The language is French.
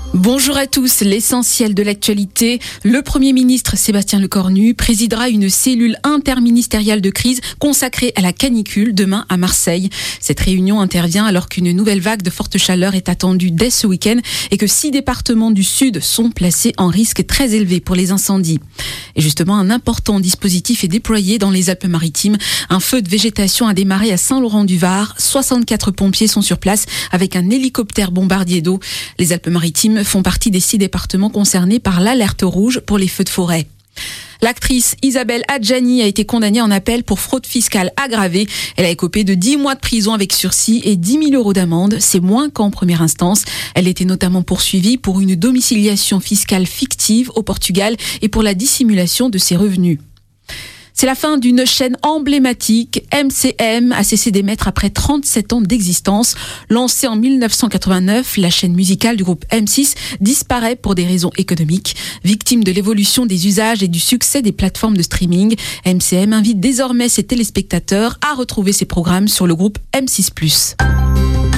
Bonjour à tous, l'essentiel de l'actualité. Le Premier ministre Sébastien Lecornu présidera une cellule interministérielle de crise consacrée à la canicule demain à Marseille. Cette réunion intervient alors qu'une nouvelle vague de forte chaleur est attendue dès ce week-end et que 6 départements du Sud sont placés en risque très élevé pour les incendies. Et justement, un important dispositif est déployé dans les Alpes-Maritimes. Un feu de végétation a démarré à Saint-Laurent-du-Var. 64 pompiers sont sur place avec un hélicoptère bombardier d'eau. Les Alpes-Maritimes font partie des 6 départements concernés par l'alerte rouge pour les feux de forêt. L'actrice Isabelle Adjani a été condamnée en appel pour fraude fiscale aggravée. Elle a écopé de 10 mois de prison avec sursis et 10 000 € d'amende. C'est moins qu'en première instance. Elle était notamment poursuivie pour une domiciliation fiscale fictive au Portugal et pour la dissimulation de ses revenus. C'est la fin d'une chaîne emblématique. MCM a cessé d'émettre après 37 ans d'existence. Lancée en 1989, la chaîne musicale du groupe M6 disparaît pour des raisons économiques. Victime de l'évolution des usages et du succès des plateformes de streaming, MCM invite désormais ses téléspectateurs à retrouver ses programmes sur le groupe M6+.